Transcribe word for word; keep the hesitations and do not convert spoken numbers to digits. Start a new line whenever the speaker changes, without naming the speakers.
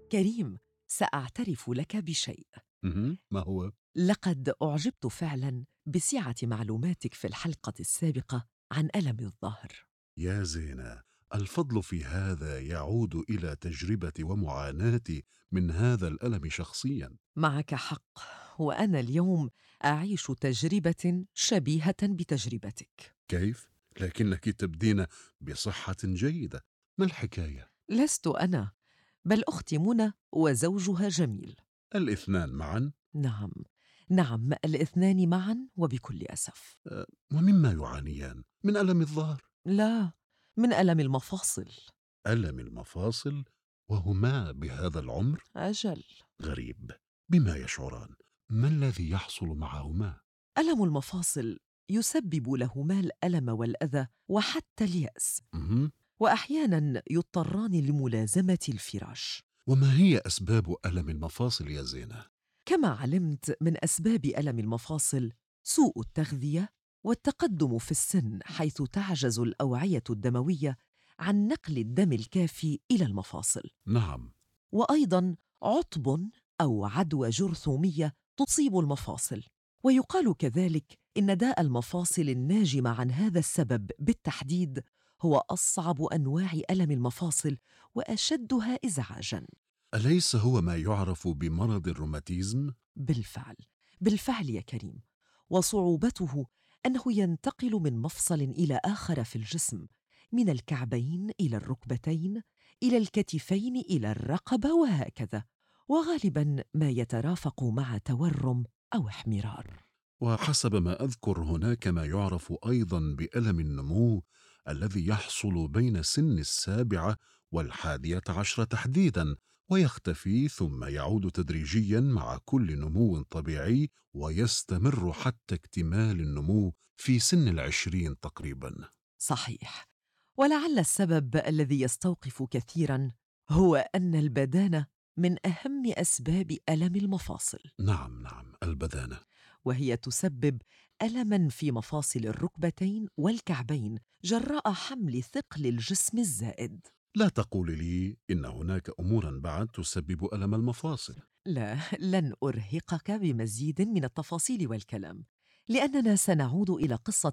كريم، سأعترف لك بشيء.
مهم. ما هو؟
لقد أعجبت فعلاً بسعة معلوماتك في الحلقة السابقة عن ألم الظهر.
يا زينة، الفضل في هذا يعود إلى تجربتي ومعاناتي من هذا الألم شخصيا.
معك حق، وأنا اليوم أعيش تجربة شبيهة بتجربتك.
كيف؟ لكنك تبدين بصحة جيدة، ما الحكاية؟
لست أنا، بل أختي منى وزوجها جميل.
الاثنان معا؟
نعم، نعم، الاثنان معا وبكل أسف.
أه، ومما يعانيان؟ من ألم الظهر؟
لا، من ألم المفاصل.
ألم المفاصل؟ وهما بهذا العمر؟
أجل.
غريب، بما يشعران؟ ما الذي يحصل معهما؟
ألم المفاصل يسبب لهما الألم والأذى وحتى اليأس،
مهم.
وأحياناً يضطران لملازمة الفراش.
وما هي أسباب ألم المفاصل يا زينة؟
كما علمت، من أسباب ألم المفاصل سوء التغذية والتقدم في السن، حيث تعجز الأوعية الدموية عن نقل الدم الكافي إلى المفاصل.
نعم.
وأيضاً عطب أو عدوى جرثومية تصيب المفاصل. ويقال كذلك إن داء المفاصل الناجم عن هذا السبب بالتحديد هو أصعب أنواع ألم المفاصل وأشدها إزعاجاً.
أليس هو ما يعرف بمرض الروماتيزم؟
بالفعل، بالفعل يا كريم، وصعوبته أنه ينتقل من مفصل إلى آخر في الجسم، من الكعبين إلى الركبتين إلى الكتفين إلى الرقبة وهكذا، وغالباً ما يترافق مع تورم أو احمرار.
وحسب ما أذكر هناك ما يعرف أيضا بألم النمو الذي يحصل بين سن السابعة والحادية عشرة تحديدا، ويختفي ثم يعود تدريجيا مع كل نمو طبيعي، ويستمر حتى اكتمال النمو في سن العشرين تقريبا.
صحيح، ولعل السبب الذي يستوقف كثيراً هو أن البدانة من أهم أسباب ألم المفاصل.
نعم نعم، البدانة.
وهي تسبب ألماً في مفاصل الركبتين والكعبين جراء حمل ثقل الجسم الزائد.
لا تقول لي إن هناك أمورا بعد تسبب ألم المفاصل.
لا، لن أرهقك بمزيد من التفاصيل والكلام، لأننا سنعود إلى قصة